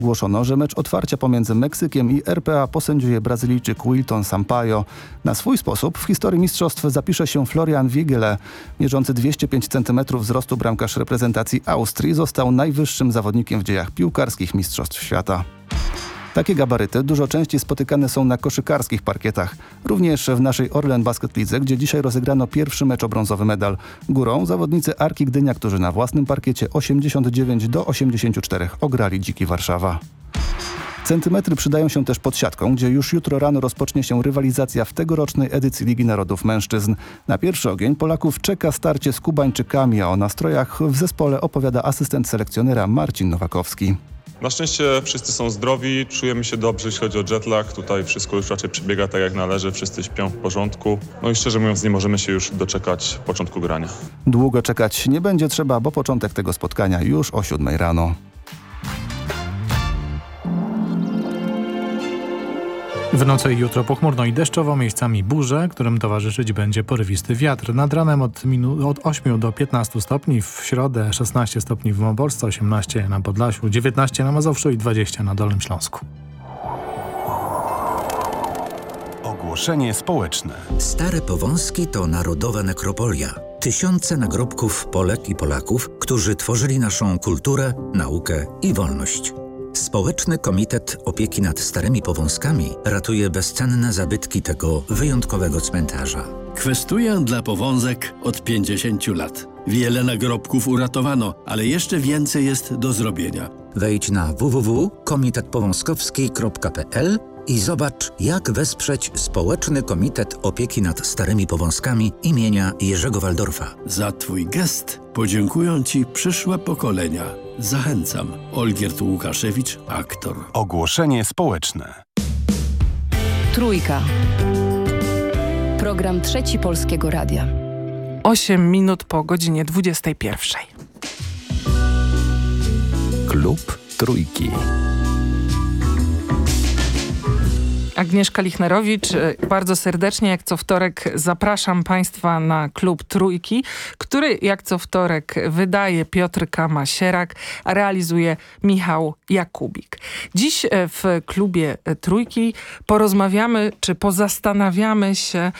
Ogłoszono, że mecz otwarcia pomiędzy Meksykiem i RPA posędziuje Brazylijczyk Wilton Sampaio. Na swój sposób w historii mistrzostw zapisze się Florian Wiegele. Mierzący 205 cm wzrostu bramkarz reprezentacji Austrii został najwyższym zawodnikiem w dziejach piłkarskich mistrzostw świata. Takie gabaryty dużo częściej spotykane są na koszykarskich parkietach. Również w naszej Orlen Basket Lidze, gdzie dzisiaj rozegrano pierwszy mecz o brązowy medal. Górą zawodnicy Arki Gdynia, którzy na własnym parkiecie 89-84 ograli Dziki Warszawa. Centymetry przydają się też pod siatką, gdzie już jutro rano rozpocznie się rywalizacja w tegorocznej edycji Ligi Narodów Mężczyzn. Na pierwszy ogień Polaków czeka starcie z Kubańczykami, a o nastrojach w zespole opowiada asystent selekcjonera Marcin Nowakowski. Na szczęście wszyscy są zdrowi, czujemy się dobrze, jeśli chodzi o jetlag. Tutaj wszystko już raczej przebiega tak jak należy, wszyscy śpią w porządku. No i szczerze mówiąc nie możemy się już doczekać początku grania. Długo czekać nie będzie trzeba, bo początek tego spotkania już o 7 rano. W nocy jutro pochmurno i deszczowo, miejscami burze, którym towarzyszyć będzie porywisty wiatr. Nad ranem od 8 do 15 stopni, w środę 16 stopni w Małopolsce, 18 na Podlasiu, 19 na Mazowszu i 20 na Dolnym Śląsku. Ogłoszenie społeczne. Stare Powązki to narodowa nekropolia. Tysiące nagrobków Polek i Polaków, którzy tworzyli naszą kulturę, naukę i wolność. Społeczny Komitet Opieki nad Starymi Powązkami ratuje bezcenne zabytki tego wyjątkowego cmentarza. Kwestuję dla Powązek od 50 lat. Wiele nagrobków uratowano, ale jeszcze więcej jest do zrobienia. Wejdź na www.komitetpowązkowski.pl i zobacz, jak wesprzeć Społeczny Komitet Opieki nad Starymi Powązkami imienia Jerzego Waldorfa. Za Twój gest podziękują Ci przyszłe pokolenia. Zachęcam. Olgierd Łukaszewicz, aktor. Ogłoszenie społeczne. Trójka. Program Trzeci Polskiego Radia. 8 minut po godzinie 21. Klub Trójki. Agnieszka Lichnerowicz, bardzo serdecznie jak co wtorek zapraszam Państwa na Klub Trójki, który jak co wtorek wydaje Piotr Kama-Sierak, a realizuje Michał Jakubik. Dziś w Klubie Trójki porozmawiamy, czy pozastanawiamy się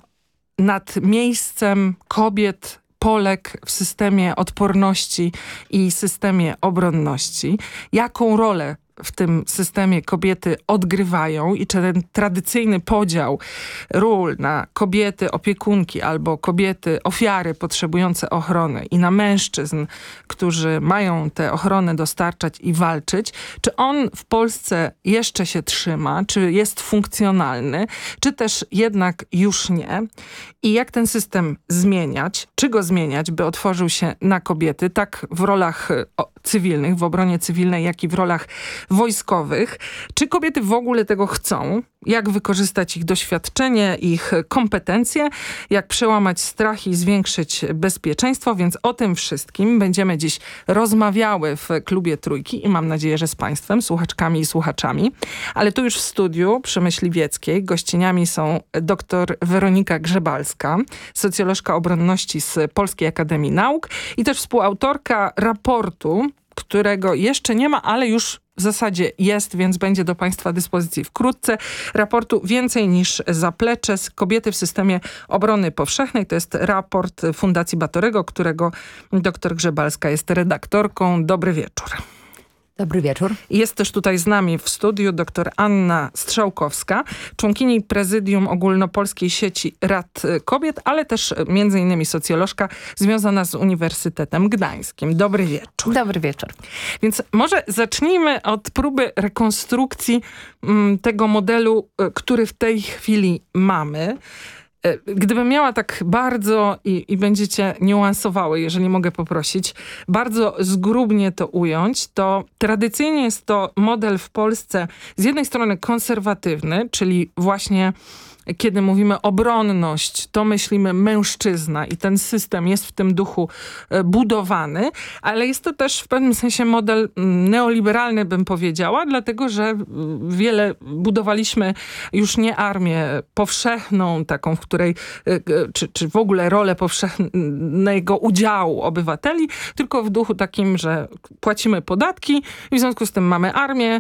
nad miejscem kobiet, Polek w systemie odporności i systemie obronności. Jaką rolę w tym systemie kobiety odgrywają i czy ten tradycyjny podział ról na kobiety opiekunki albo kobiety ofiary potrzebujące ochrony i na mężczyzn, którzy mają tę ochronę dostarczać i walczyć, czy on w Polsce jeszcze się trzyma, czy jest funkcjonalny, czy też jednak już nie. I jak ten system zmieniać, czy go zmieniać, by otworzył się na kobiety, tak w rolach cywilnych, w obronie cywilnej, jak i w rolach wojskowych. Czy kobiety w ogóle tego chcą? Jak wykorzystać ich doświadczenie, ich kompetencje? Jak przełamać strach i zwiększyć bezpieczeństwo? Więc o tym wszystkim będziemy dziś rozmawiały w Klubie Trójki i mam nadzieję, że z Państwem, słuchaczkami i słuchaczami. Ale tu już w studiu przy Myśliwieckiej gościniami są dr Weronika Grzebalska, socjolożka obronności z Polskiej Akademii Nauk i też współautorka raportu, którego jeszcze nie ma, ale już w zasadzie jest, więc będzie do Państwa dyspozycji wkrótce. Raportu Więcej niż zaplecze z kobiety w systemie obrony powszechnej. To jest raport Fundacji Batorego, którego dr Grzebalska jest redaktorką. Dobry wieczór. Dobry wieczór. Jest też tutaj z nami w studiu dr Anna Strzałkowska, członkini Prezydium Ogólnopolskiej Sieci Rad Kobiet, ale też między innymi socjolożka związana z Uniwersytetem Gdańskim. Dobry wieczór. Dobry wieczór. Więc może zacznijmy od próby rekonstrukcji tego modelu, który w tej chwili mamy. Gdybym miała tak bardzo, i będziecie niuansowały, jeżeli mogę poprosić, bardzo zgrubnie to ująć, to tradycyjnie jest to model w Polsce z jednej strony konserwatywny, czyli właśnie kiedy mówimy obronność, to myślimy mężczyzna i ten system jest w tym duchu budowany, ale jest to też w pewnym sensie model neoliberalny, bym powiedziała, dlatego że wiele budowaliśmy już nie armię powszechną, taką, w której, czy w ogóle rolę powszechnego udziału obywateli, tylko w duchu takim, że płacimy podatki i w związku z tym mamy armię